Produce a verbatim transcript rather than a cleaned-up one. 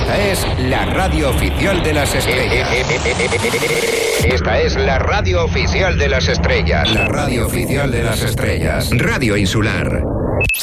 Esta es la radio oficial de las estrellas. Esta es la radio oficial de las estrellas. La radio oficial de las estrellas. Radio Insular.